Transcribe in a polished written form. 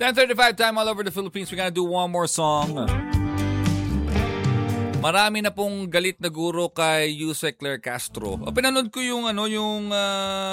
10:35 time all over the Philippines. We're gonna do one more song. Marami na pong galit na guro kay Yusek Claire Castro. Pinanood ko yung